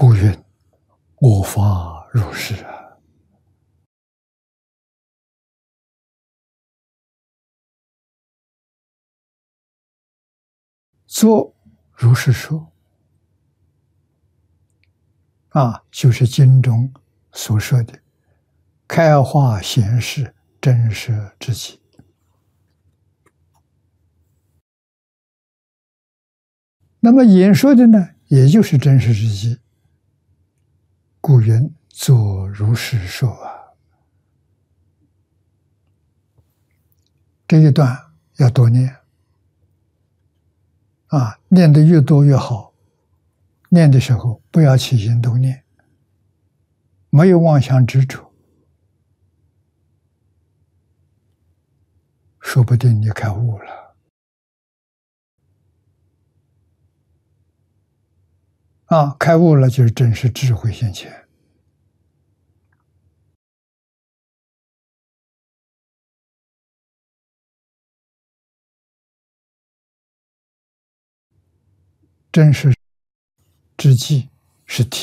故云：我法如是啊。作如是说啊，就是经中所说的开化显示真实之极。那么演说的呢，也就是真实之极。故云：作如是说啊。这一段要多念啊，念得越多越好。念的时候不要起心动念，没有妄想执着，说不定你开悟了啊！开悟了就是真实智慧现前。真实之际是体。